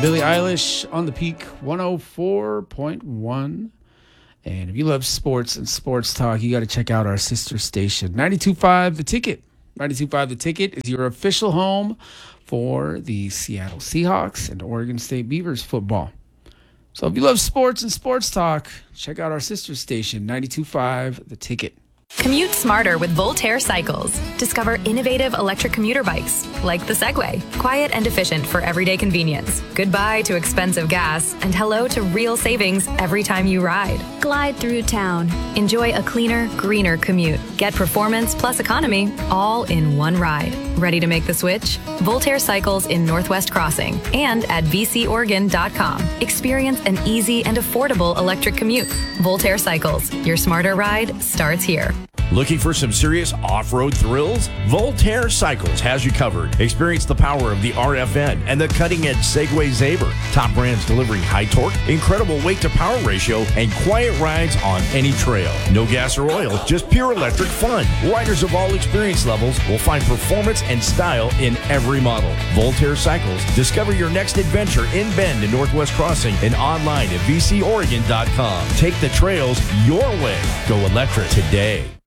Billie Eilish on the Peak 104.1. And if you love sports and sports talk, you got to check out our sister station, 92.5 The Ticket. 92.5 The Ticket is your official home for the Seattle Seahawks and Oregon State Beavers football. So if you love sports and sports talk, check out our sister station, 92.5 The Ticket. Commute smarter with Voltaire Cycles. Discover innovative electric commuter bikes like the Segway. Quiet and efficient for everyday convenience. Goodbye to expensive gas and hello to real savings every time you ride. Glide through town. Enjoy a cleaner, greener commute. Get performance plus economy all in one ride. Ready to make the switch? Voltaire Cycles in Northwest Crossing and at vcoregon.com. Experience an easy and affordable electric commute. Voltaire Cycles. Your smarter ride starts here. Looking for some serious off-road thrills? Voltaire Cycles has you covered. Experience the power of the RFN and the cutting-edge Segway Zaber. Top brands delivering high torque, incredible weight-to-power ratio, and quiet rides on any trail. No gas or oil, just pure electric fun. Riders of all experience levels will find performance and style in every model. Voltaire Cycles. Discover your next adventure in Bend and Northwest Crossing and online at vcoregon.com. Take the trails your way. Go electric today.